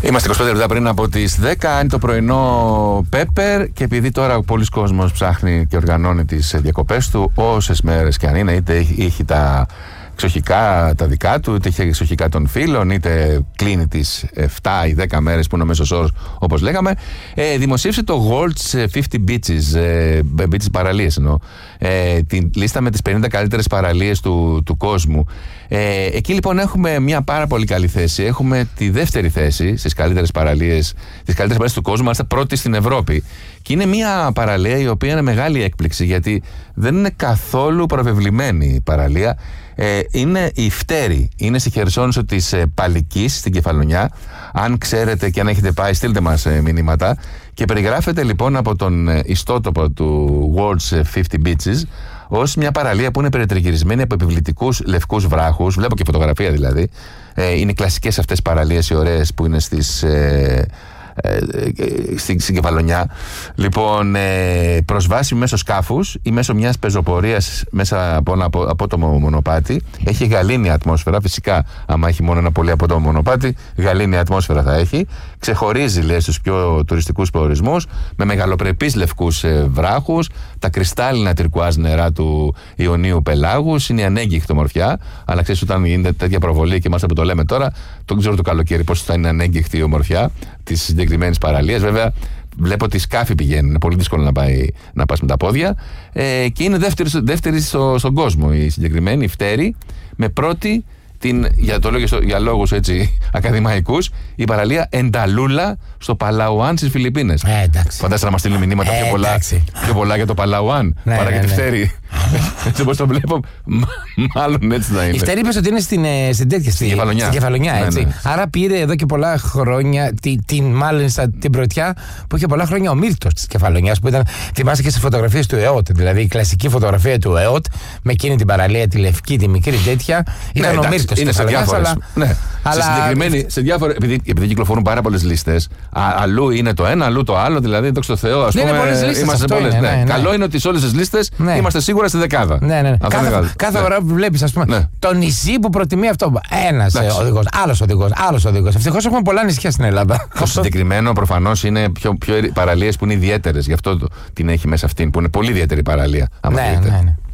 Είμαστε 25 λεπτά πριν από τις 10, είναι το πρωινό Πέπερ και επειδή τώρα πολλοί κόσμος ψάχνει και οργανώνει τις διακοπές του, όσες μέρες και αν είναι, είτε έχει τα εξοχικά τα δικά του, είτε έχει εξοχικά των φίλων, είτε κλείνει τις 7 ή 10 μέρες που είναι ο μέσος όρος, όπως λέγαμε, δημοσίευσε το World's 50 Beaches παραλίες εννοώ, την λίστα με τις 50 καλύτερες παραλίες του κόσμου. Εκεί λοιπόν έχουμε μια πάρα πολύ καλή θέση. Έχουμε τη δεύτερη θέση στις καλύτερες παραλίες του κόσμου, μάλιστα πρώτη στην Ευρώπη. Και είναι μια παραλία η οποία είναι μεγάλη έκπληξη, γιατί δεν είναι καθόλου προβεβλημένη η παραλία. Είναι η Φτέρη. Είναι στη Χερσόνησο της Παλικής, στην Κεφαλονιά. Αν ξέρετε και αν έχετε πάει, στείλτε μας μηνύματα. Και περιγράφεται λοιπόν από τον ιστότοπο του World's 50 Beaches ως μια παραλία που είναι περιτριγυρισμένη από επιβλητικούς λευκούς βράχους. Βλέπω και φωτογραφία δηλαδή. Είναι κλασικές αυτές παραλίες οι ωραίες που είναι στην Κεφαλονιά. Λοιπόν, προσβάσιμη μέσω σκάφους ή μέσω μιας πεζοπορίας μέσα από ένα απότομο μονοπάτι. Έχει γαλήνια ατμόσφαιρα. Φυσικά, άμα έχει μόνο ένα πολύ απότομο μονοπάτι, γαλήνια ατμόσφαιρα θα έχει. Ξεχωρίζει, λέει, στους πιο τουριστικούς προορισμούς με μεγαλοπρεπείς λευκούς βράχους, τα κρυστάλλινα τυρκουάζ νερά του Ιωνίου Πελάγους. Είναι η ανέγκυχτη ομορφιά. Αλλά ξέρεις, όταν γίνεται τέτοια προβολή και μάλιστα που το λέμε τώρα, το ξέρω το καλοκαίρι πώς θα είναι ανέγκυχτη η ομορφιά της συγκεκριμένης παραλίας. Βέβαια, βλέπω ότι σκάφη πηγαίνουν. Είναι πολύ δύσκολο να πας με τα πόδια. Και είναι δεύτερη στον κόσμο η συγκεκριμένη, η Φτέρη, με πρώτη για λόγους έτσι ακαδημαϊκούς, η παραλία Ενταλούλα στο Παλαουάν στις Φιλιππίνες. Φαντάζεσαι να μας στείλει μηνύματα πιο πολλά για το Παλαουάν παρά για τη Φτέρη. Έτσι όπως το βλέπω, μάλλον έτσι θα είναι. Η Φτέρη είπες ότι είναι στην Κεφαλονιά, έτσι. Ναι. Άρα πήρε εδώ και πολλά χρόνια την πρωτιά που είχε πολλά χρόνια ο Μίλτος της Κεφαλονιάς, που ήταν, θυμάσαι και στις φωτογραφίες του ΕΟΤ, δηλαδή η κλασική φωτογραφία του ΕΟΤ με εκείνη την παραλία, τη λευκή, τη μικρή τέτοια. Ήταν ο Μίλτος. Είναι σε διάφορες. Σε διάφορες. Επειδή κυκλοφορούν πάρα πολλές λίστες, αλλού είναι το ένα, αλλού το άλλο. Δηλαδή, δόξα τω Θεώ, είμαστε πολλές. Καλό είναι ότι σε όλες τις λίστες είμαστε σίγουρα στη δεκάδα. Κάθε φορά που βλέπεις, ας πούμε, το νησί που προτιμεί αυτό. Ένας οδηγός, άλλος οδηγός. Ευτυχώς έχουμε πολλά νησιά στην Ελλάδα. Το συγκεκριμένο προφανώς είναι πιο παραλίες που είναι ιδιαίτερες. Γι' αυτό την έχει μέσα αυτήν, που είναι πολύ ιδιαίτερη παραλία. Ναι.